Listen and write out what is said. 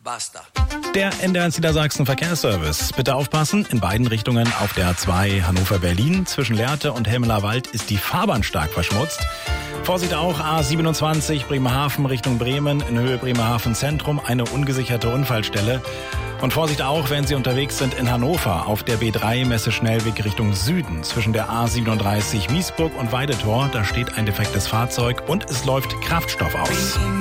Basta. Der NDR1 Niedersachsen Verkehrsservice. Bitte aufpassen, in beiden Richtungen auf der A2 Hannover-Berlin. Zwischen Lehrte und Helmelerwald ist die Fahrbahn stark verschmutzt. Vorsicht auch A27 Bremerhaven Richtung Bremen in Höhe Bremerhaven Zentrum, eine ungesicherte Unfallstelle. Und Vorsicht auch, wenn Sie unterwegs sind in Hannover auf der B3 Messe-Schnellweg Richtung Süden. Zwischen der A37 Miesburg und Weidetor, da steht ein defektes Fahrzeug und es läuft Kraftstoff aus.